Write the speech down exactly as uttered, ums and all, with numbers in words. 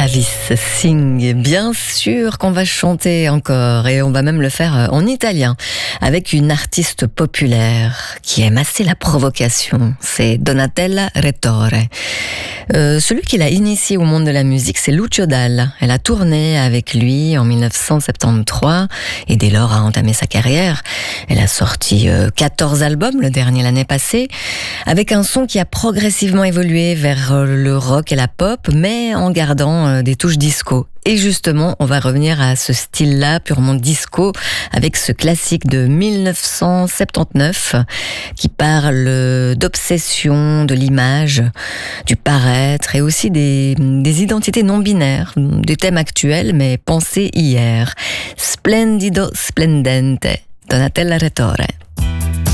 Travis Singh. Bien sûr qu'on va chanter encore et on va même le faire en italien avec une artiste populaire qui aime assez la provocation. C'est Donatella Retore. Euh, celui qui l'a initiée au monde de la musique, c'est Lucio Dalla. Elle a tourné avec lui en dix-neuf cent soixante-treize et dès lors a entamé sa carrière. Elle a sorti euh, quatorze albums, le dernier l'année passée, avec un son qui a progressivement évolué vers euh, le rock et la pop, mais en gardant euh, des touches disco. Et justement, on va revenir à ce style-là, purement disco, avec ce classique de dix-neuf cent soixante-dix-neuf qui parle d'obsession, de l'image, du paraître et aussi des, des identités non binaires, des thèmes actuels mais pensés hier. Splendido splendente, Donatella Retore.